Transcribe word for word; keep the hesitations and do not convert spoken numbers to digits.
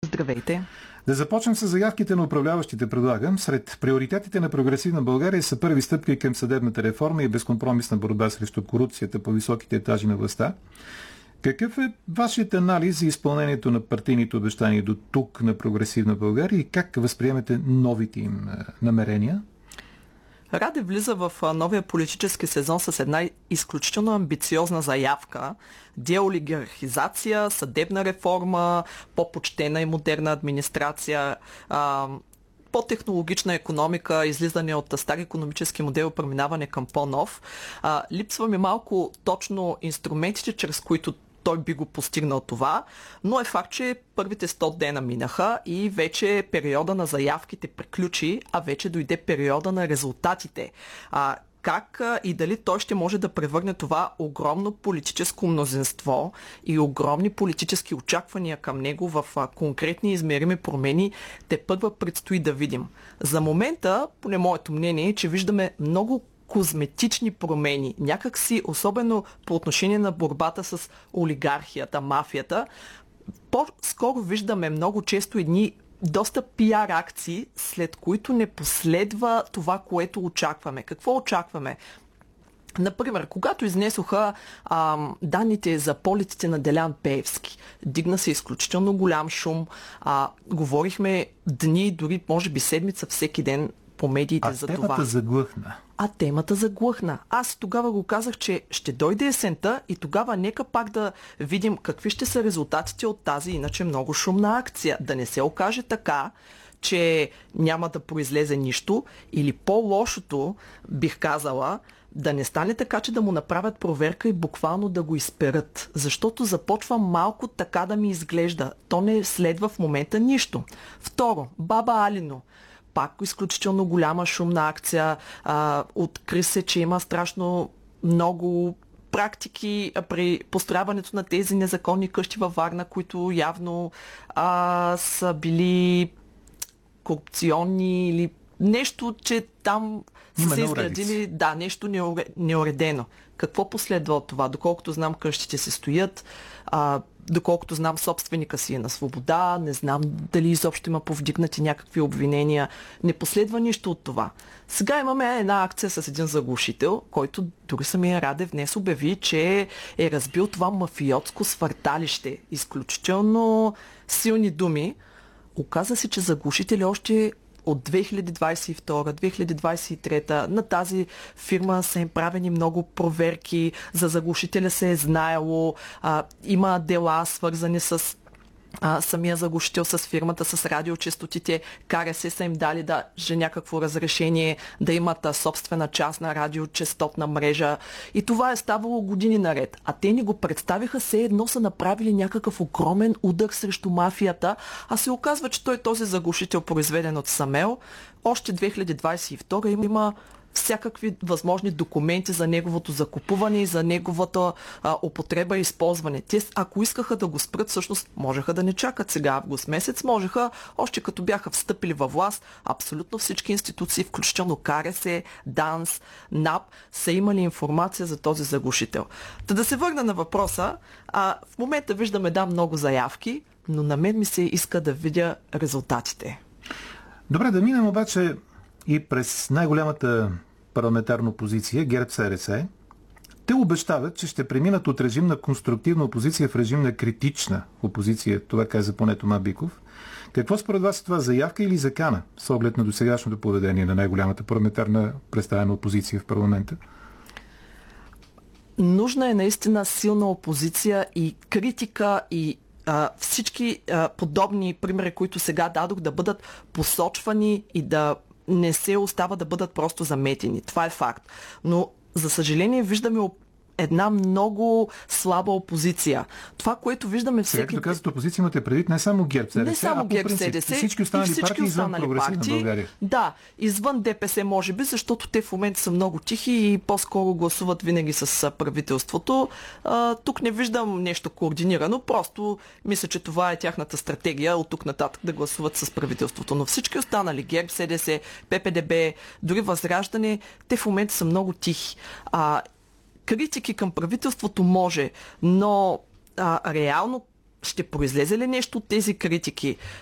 Здравейте! Да започнем с заявките на управляващите, предлагам. Сред приоритетите на Прогресивна България са първи стъпки към съдебната реформа и безкомпромисна борба срещу корупцията по високите етажи на властта. Какъв е вашият анализ за изпълнението на партийните обещания до тук на Прогресивна България и как възприемете новите им намерения? Раде влиза в новия политически сезон с една изключително амбициозна заявка. Деолигархизация, съдебна реформа, по-почтена и модерна администрация, по-технологична економика, излизане от стар икономически модел, преминаване към по-нов. Липсва ми малко точно инструментите, чрез които той би го постигнал това, но е факт, че първите сто дена минаха и вече периода на заявките приключи, а вече дойде периода на резултатите. А, как и дали той ще може да превърне това огромно политическо мнозинство и огромни политически очаквания към него в конкретни измерими промени, те първа предстои да видим. За момента, поне моето мнение е, че виждаме много козметични промени. Някак си, особено по отношение на борбата с олигархията, мафията, по-скоро виждаме много често едни доста пиар акции, след които не последва това, което очакваме. Какво очакваме? Например, когато изнесоха а, данните за полетите на Делян Пеевски, дигна се изключително голям шум. А, говорихме дни, дори може би седмица, всеки ден по медиите а за това. А темата заглъхна. А темата заглъхна. Аз тогава го казах, че ще дойде есента и тогава нека пак да видим какви ще са резултатите от тази иначе много шумна акция. Да не се окаже така, че няма да произлезе нищо, или по-лошото, бих казала, да не стане така, че да му направят проверка и буквално да го изперат. Защото започва малко така да ми изглежда. То не следва в момента нищо. Второ, Баба Алино. Пак изключително голяма шумна акция. А, откри се, че има страшно много практики при построяването на тези незаконни къщи във Варна, които явно а, са били корупционни или нещо, че там са се изградили, да, нещо неуредено. Какво последва от това? Доколкото знам, къщите се стоят, а, доколкото знам, собственика си е на свобода, не знам дали изобщо има повдигнати някакви обвинения. Не последва нищо от това. Сега имаме една акция с един заглушител, който дори самия Радев днес обяви, че е разбил това мафиотско свърталище. Изключително силни думи. Оказа се, че заглушители още от две хиляди двадесет и втора - две хиляди двадесет и трета на тази фирма са им правени много проверки, за заглушителя се е знаело, а, има дела свързани с а, самия заглушител, с фирмата, с радиочестотите, КРС са им дали да же някакво разрешение да имат а, собствена частна радиочестотна мрежа и това е ставало години наред. А те ни го представиха, все едно са направили някакъв огромен удар срещу мафията, а се оказва, че той този заглушител, произведен от Самел, още две хиляди двадесет и втора има всякакви възможни документи за неговото закупуване и за неговата а, употреба и използване. Те, ако искаха да го спрат, всъщност можеха да не чакат сега август месец, можеха, още като бяха встъпили във власт, абсолютно всички институции, включително КРС, ДАНС, НАП, са имали информация за този заглушител. Та да се върна на въпроса, а, в момента виждаме да много заявки, но на мен ми се иска да видя резултатите. Добре, да минем обаче и през най-голямата парламентарна опозиция, ГЕРБ-СДС. Те обещават, че ще преминат от режим на конструктивна опозиция в режим на критична опозиция. Това каза поне Тома Биков. Какво според вас е това, заявка или закана, с оглед на досегашното поведение на най-голямата парламентарна представена опозиция в парламента? Нужна е наистина силна опозиция и критика и а, всички а, подобни примери, които сега дадох, да бъдат посочвани и да не се остава да бъдат просто заметени. Това е факт. Но, за съжаление, виждаме една много слаба опозиция. Това, което виждаме всеки... Сега като казват опозиция, имате предвид не само ГЕРБ-СДС, не само а по принцип всички останали всички партии извън останали Прогресивна партии, България. Да, извън ДПС може би, защото те в момента са много тихи и по-скоро гласуват винаги с правителството. А, тук не виждам нещо координирано, просто мисля, че това е тяхната стратегия от тук нататък да гласуват с правителството. Но всички останали, ГЕРБ-СДС, ППДБ, дори Възраждане, те в момента са много тихи. А, критики към правителството може, но а, реално ще произлезе ли нещо от тези критики?